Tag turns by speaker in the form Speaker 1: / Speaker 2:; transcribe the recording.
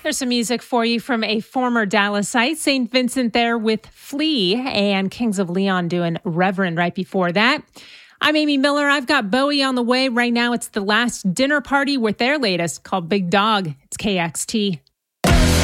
Speaker 1: There's some music for you from a former Dallasite, St. Vincent there with Flea, and Kings of Leon doing Reverend right before that. I'm Amy Miller. I've got Bowie on the way right now. It's the Last Dinner Party with their latest called Big Dog. It's KXT.